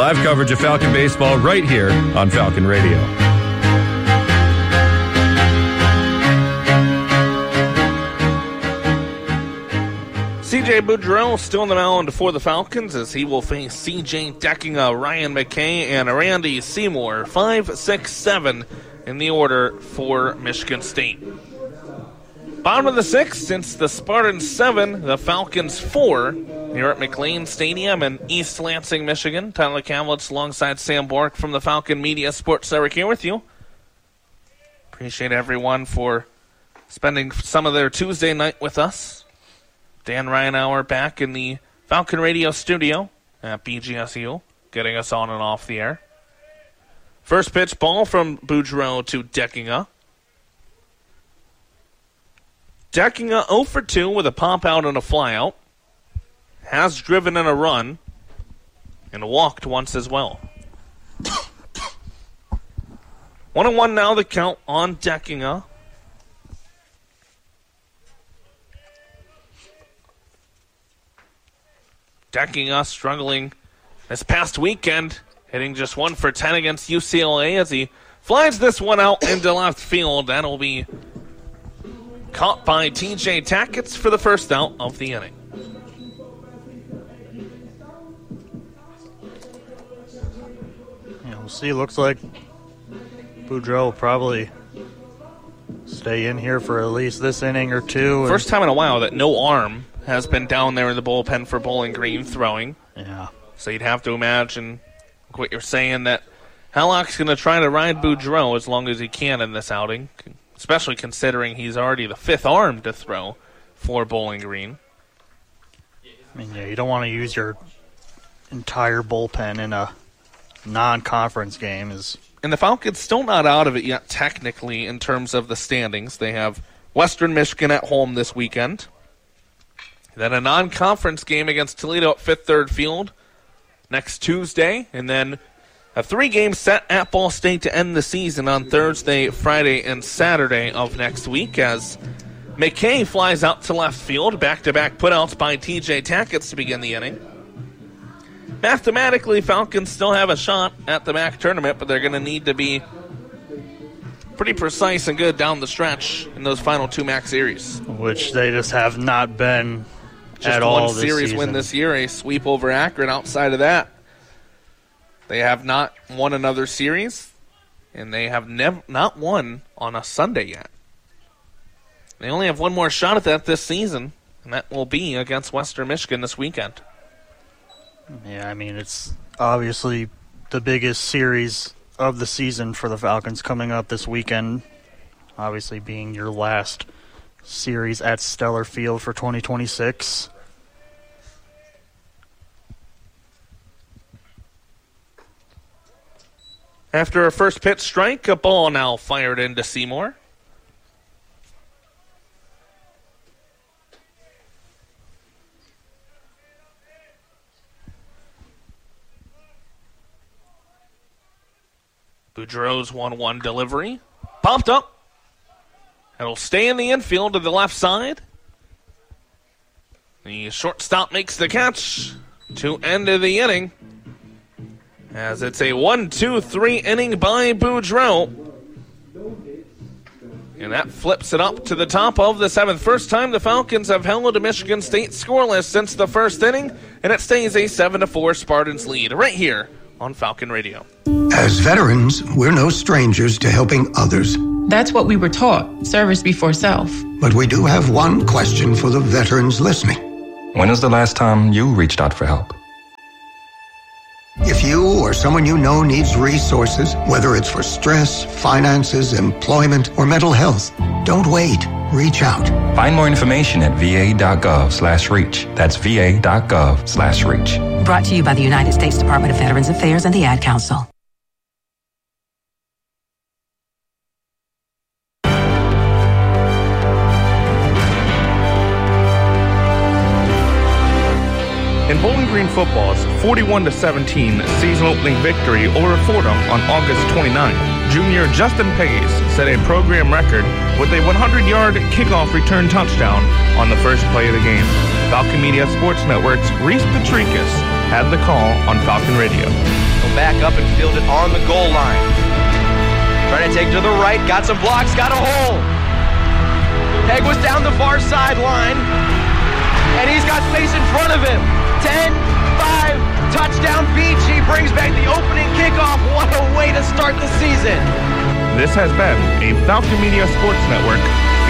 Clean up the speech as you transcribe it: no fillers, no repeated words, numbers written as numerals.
Live coverage of Falcon baseball right here on Falcon Radio. C.J. Boudreau still in the mound for the Falcons as he will face C.J. Deckinga, Ryan McKay, and Randy Seymour. 5, 6, 7 in the order for Michigan State. Bottom of the sixth, since the Spartans 7, the Falcons 4 here at McLean Stadium in East Lansing, Michigan. Tyler Kavlitz alongside Sam Bork from the Falcon Media Sports Network here with you. Appreciate everyone for spending some of their Tuesday night with us. Dan Ryanauer back in the Falcon Radio studio at BGSU, getting us on and off the air. First pitch ball from Boudreau to Deckinga. Deckinga 0 for 2 with a pop out and a fly out. Has driven in a run and walked once as well. 1-1 now the count on Deckinga. Deckinga struggling this past weekend, hitting just 1 for 10 against UCLA as he flies this one out into left field. That'll be caught by TJ Tackett for the first out of the inning. Yeah, we'll see. Looks like Boudreau will probably stay in here for at least this inning or two. First time in a while that no arm has been down there in the bullpen for Bowling Green throwing. Yeah. So you'd have to imagine what you're saying, that Hallock's going to try to ride Boudreau as long as he can in this outing, especially considering he's already the fifth arm to throw for Bowling Green. I mean, yeah, you don't want to use your entire bullpen in a non-conference game. And the Falcons still not out of it yet technically in terms of the standings. They have Western Michigan at home this weekend. Then a non-conference game against Toledo at Fifth Third Field next Tuesday. And then a 3-game set at Ball State to end the season on Thursday, Friday, and Saturday of next week as McKay flies out to left field. Back-to-back putouts by TJ Tackett to begin the inning. Mathematically, Falcons still have a shot at the MAC tournament, but they're going to need to be pretty precise and good down the stretch in those final 2 MAC series. Which they just have not been just at all one this series season. win this year, a sweep over Akron. Outside of that, they have not won another series, and they have not won on a Sunday yet. They only have one more shot at that this season, and that will be against Western Michigan this weekend. Yeah, I mean, it's obviously the biggest series of the season for the Falcons coming up this weekend, obviously being your last series at Stellar Field for 2026. After a first pitch strike, a ball now fired into Seymour. Boudreau's 1-1 delivery. Popped up. It'll stay in the infield to the left side. The shortstop makes the catch to end of the inning, as it's a 1-2-3 inning by Boudreau. And that flips it up to the top of the 7th. First time the Falcons have held a Michigan State scoreless since the first inning, and it stays a 7-4 Spartans lead right here on Falcon Radio. As veterans, we're no strangers to helping others. That's what we were taught, service before self. But we do have one question for the veterans listening. When is the last time you reached out for help? If you or someone you know needs resources, whether it's for stress, finances, employment, or mental health, don't wait. Reach out. Find more information at va.gov/reach. That's va.gov/reach. Brought to you by the United States Department of Veterans Affairs and the Ad Council. In Bowling Green football's 41-17 season opening victory over Fordham on August 29th, junior Justin Pace set a program record with a 100-yard kickoff return touchdown on the first play of the game. Falcon Media Sports Network's Reese Patricus had the call on Falcon Radio. He'll back up and field it on the goal line. Trying to take to the right, got some blocks, got a hole. Peg was down the far sideline, and he's got space in front of him. 10, 5, touchdown Beach. He brings back the opening kickoff. What a way to start the season. This has been a Falcon Media Sports Network